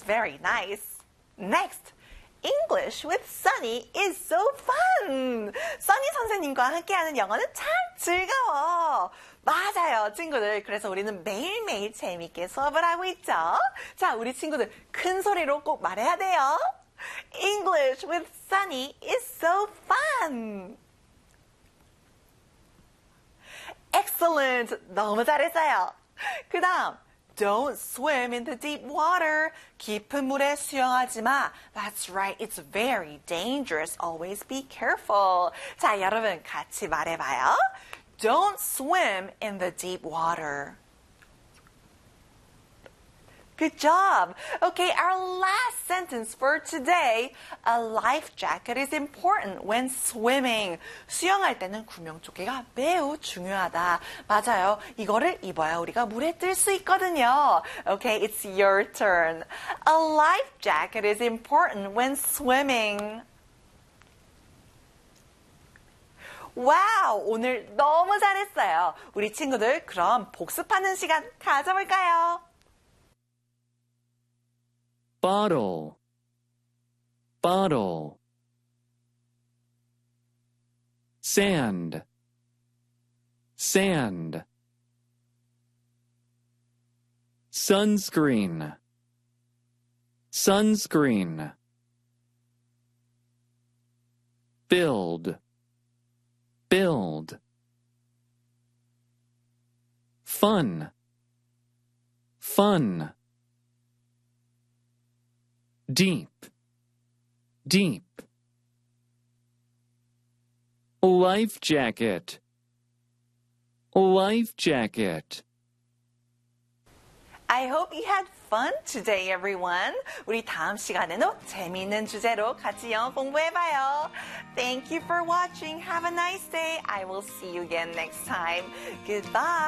very nice. Next, English with Sunny is so fun. Sunny 선생님과 함께하는 영어는 참 즐거워. 맞아요, 친구들. 그래서 우리는 매일매일 재밌게 수업을 하고 있죠. 자, 우리 친구들 큰 소리로 꼭 말해야 돼요. English with Sunny is so fun. Excellent. 너무 잘했어요. 그 다음, Don't swim in the deep water. 깊은 물에 수영하지 마. That's right. It's very dangerous. Always be careful. 자, 여러분 같이 말해봐요. Don't swim in the deep water. Good job. Okay, our last sentence for today. A life jacket is important when swimming. 수영할 때는 구명조끼가 매우 중요하다. 맞아요. 이거를 입어야 우리가 물에 뜰 수 있거든요. Okay, it's your turn. A life jacket is important when swimming. 와우, 오늘 너무 잘했어요. 우리 친구들 그럼 복습하는 시간 가져볼까요? Bottle, bottle. Sand, sand. Sunscreen, sunscreen. Build, build. Fun, fun. Deep, deep. Life jacket, life jacket. I hope you had fun today, everyone. 우리 다음 시간에도 재미있는 주제로 같이 영어 공부해봐요. Thank you for watching. Have a nice day. I will see you again next time. Goodbye.